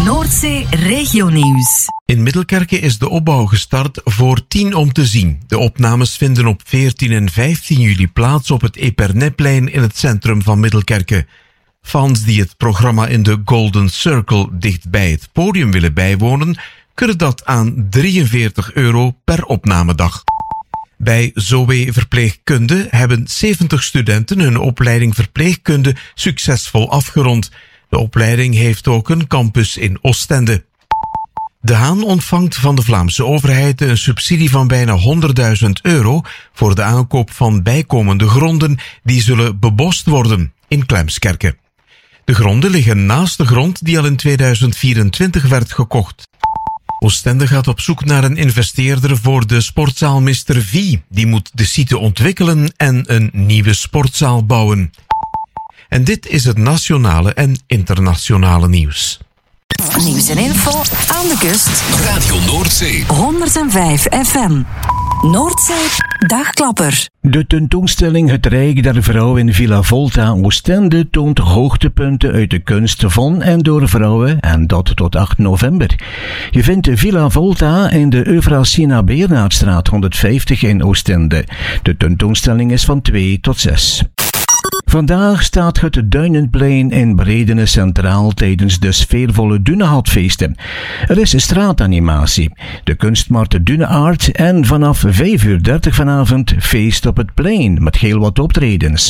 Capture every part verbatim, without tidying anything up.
Noordzee Regionieuws. In Middelkerke is de opbouw gestart voor tien om te zien. De opnames vinden op veertien en vijftien juli plaats op het Epernetplein in het centrum van Middelkerke. Fans die het programma in de Golden Circle dicht bij het podium willen bijwonen, kunnen dat aan drieënveertig euro per opnamedag. Bij Zoe Verpleegkunde hebben zeventig studenten hun opleiding verpleegkunde succesvol afgerond. De opleiding heeft ook een campus in Oostende. De Haan ontvangt van de Vlaamse overheid een subsidie van bijna honderdduizend euro voor de aankoop van bijkomende gronden die zullen bebost worden in Klemskerke. De gronden liggen naast de grond die al in tweeduizend vierentwintig werd gekocht. Oostende gaat op zoek naar een investeerder voor de sportzaal mister V. Die moet de site ontwikkelen en een nieuwe sportzaal bouwen. En dit is het nationale en internationale nieuws. Nieuws en info aan de kust. Radio Noordzee. honderdvijf F M. Noordzee Dagklapper. De tentoonstelling Het Rijk der Vrouw in Villa Volta Oostende toont hoogtepunten uit de kunst van en door vrouwen, en dat tot acht november. Je vindt Villa Volta in de Euvrasina Beernaertstraat honderdvijftig in Oostende. De tentoonstelling is van twee tot zes. Vandaag staat het Duinenplein in Bredene centraal tijdens de sfeervolle Dunehadfeesten. Er is straatanimatie, de kunstmarkt Duneart en vanaf vijf uur dertig vanavond feest op het plein met heel wat optredens.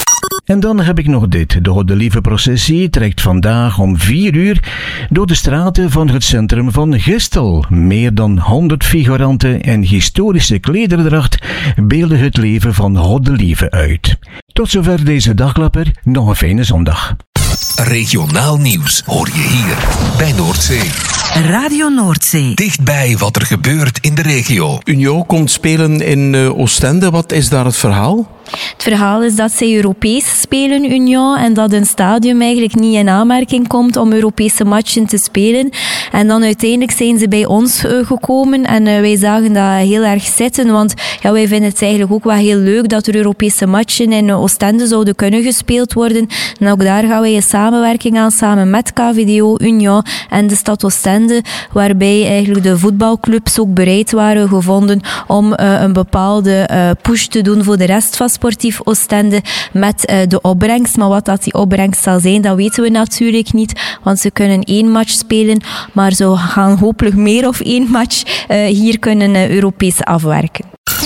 En dan heb ik nog dit. De Godelieve processie trekt vandaag om vier uur door de straten van het centrum van Gistel. Meer dan honderd figuranten in historische klederdracht beelden het leven van Godelieve uit. Tot zover deze dagklapper. Nog een fijne zondag. Regionaal nieuws hoor je hier bij Noordzee. Radio Noordzee. Dichtbij wat er gebeurt in de regio. Union komt spelen in uh, Oostende. Wat is daar het verhaal? Het verhaal is dat zij Europees spelen, Union, en dat een stadium eigenlijk niet in aanmerking komt om Europese matchen te spelen. En dan uiteindelijk zijn ze bij ons uh, gekomen en uh, wij zagen dat heel erg zitten, want ja, wij vinden het eigenlijk ook wel heel leuk dat er Europese matchen in Oostende zouden kunnen gespeeld worden. En ook daar gaan wij een samenwerking aan samen met K V D O, Union en de stad Oostende, waarbij eigenlijk de voetbalclubs ook bereid waren gevonden om uh, een bepaalde uh, push te doen voor de rest van Sportief Oostende met uh, de opbrengst. Maar wat dat die opbrengst zal zijn, dat weten we natuurlijk niet, want ze kunnen één match spelen, maar ze gaan hopelijk meer of één match uh, hier kunnen uh, Europees afwerken.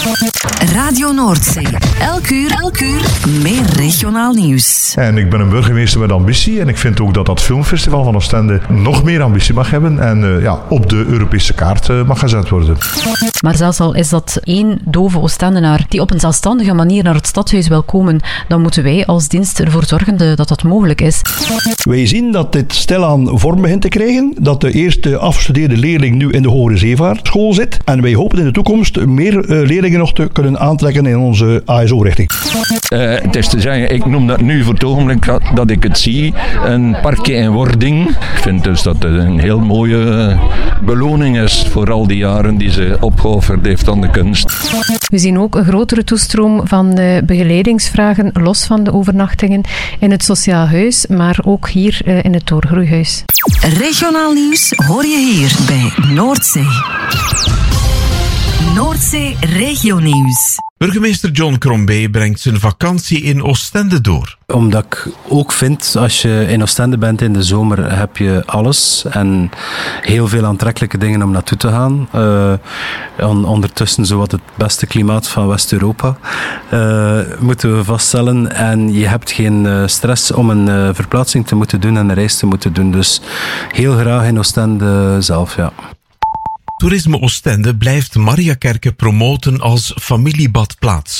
Radio Noordzee. Elk uur, elk uur meer regionaal nieuws. En ik ben een burgemeester met ambitie en ik vind ook dat dat filmfestival van Oostende nog meer ambitie mag hebben en uh, ja, op de Europese kaart uh, mag gezet worden. Maar zelfs al is dat één dove Oostendenaar die op een zelfstandige manier naar het stadhuis wil komen, dan moeten wij als dienst ervoor zorgen dat dat mogelijk is. Wij zien dat dit stilaan vorm begint te krijgen, dat de eerste afgestudeerde leerling nu in de Hogere Zeevaartschool zit en wij hopen in de toekomst meer uh, leerlingen nog te kunnen aantrekken in onze A S O-richting. Uh, het is te zeggen, ik noem dat nu voor het ogenblik dat, dat ik het zie, een parkje in wording. Ik vind dus dat het een heel mooie beloning is voor al die jaren die ze opgeofferd heeft aan de kunst. We zien ook een grotere toestroom van de begeleidingsvragen, los van de overnachtingen in het Sociaal Huis, maar ook hier uh, in het Doorgroeihuis. Regionaal nieuws hoor je hier bij Noordzee. Noordzee Regionieuws. Burgemeester John Crombie brengt zijn vakantie in Oostende door. Omdat ik ook vind, als je in Oostende bent in de zomer, heb je alles en heel veel aantrekkelijke dingen om naartoe te gaan. Uh, on, ondertussen zowat het beste klimaat van West-Europa, uh, moeten we vaststellen. En je hebt geen uh, stress om een uh, verplaatsing te moeten doen en een reis te moeten doen. Dus heel graag in Oostende zelf, ja. Toerisme Oostende blijft Mariakerke promoten als familiebadplaats.